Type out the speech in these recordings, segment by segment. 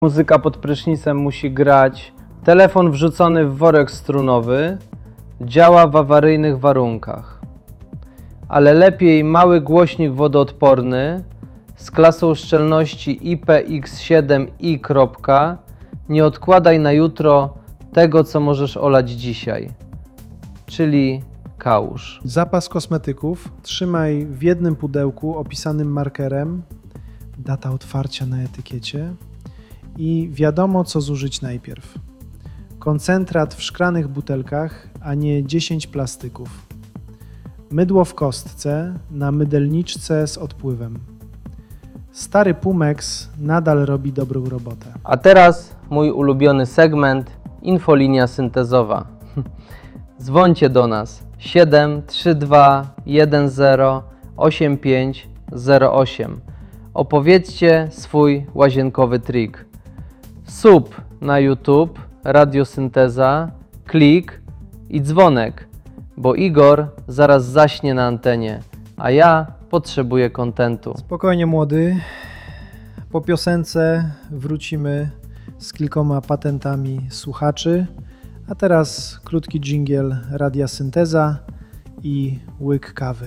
Muzyka pod prysznicem musi grać. Telefon wrzucony w worek strunowy działa w awaryjnych warunkach. Ale lepiej mały głośnik wodoodporny z klasą szczelności IPX7i. Nie odkładaj na jutro tego, co możesz olać dzisiaj, czyli kałuż. Zapas kosmetyków trzymaj w jednym pudełku opisanym markerem, data otwarcia na etykiecie i wiadomo, co zużyć najpierw. Koncentrat w szklanych butelkach, a nie 10 plastyków. Mydło w kostce na mydelniczce z odpływem. Stary Pumex nadal robi dobrą robotę. A teraz mój ulubiony segment, infolinia syntezowa. Dzwońcie do nas 732 10 8508. Opowiedzcie swój łazienkowy trik. Sub na YouTube, radiosynteza, klik i dzwonek, bo Igor zaraz zaśnie na antenie, a ja potrzebuję kontentu. Spokojnie, młody. Po piosence wrócimy z kilkoma patentami słuchaczy, a teraz krótki dżingiel Radia Synteza i łyk kawy.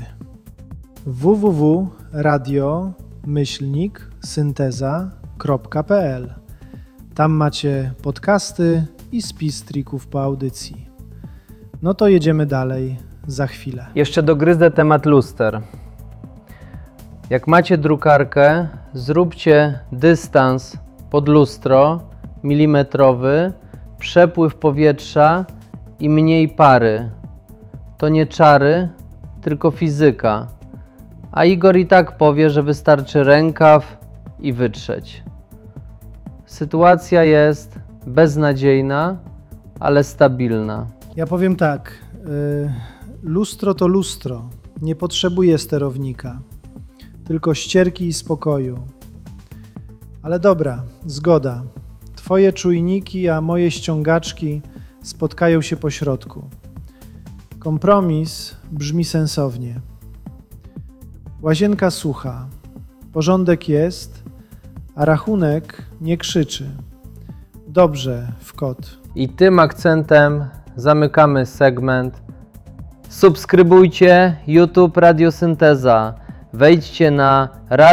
www.radio-synteza.pl. Tam macie podcasty i spis trików po audycji. No to jedziemy dalej za chwilę. Jeszcze dogryzę temat luster. Jak macie drukarkę, zróbcie dystans pod lustro milimetrowy, przepływ powietrza i mniej pary. To nie czary, tylko fizyka. A Igor i tak powie, że wystarczy rękaw i wytrzeć. Sytuacja jest beznadziejna, ale stabilna. Ja powiem tak, lustro to lustro, nie potrzebuje sterownika, tylko ścierki i spokoju. Ale dobra, zgoda, twoje czujniki, a moje ściągaczki spotkają się po środku. Kompromis brzmi sensownie. Łazienka sucha, porządek jest, a rachunek nie krzyczy. Dobrze, w kot. I tym akcentem zamykamy segment. Subskrybujcie YouTube Radiosynteza. Wejdźcie na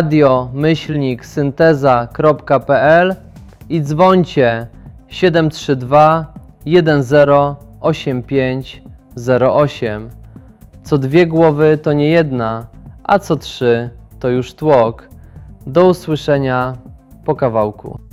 radio-synteza.pl i dzwońcie 732 10 8508. Co dwie głowy to nie jedna, a co trzy to już tłok. Do usłyszenia po kawałku.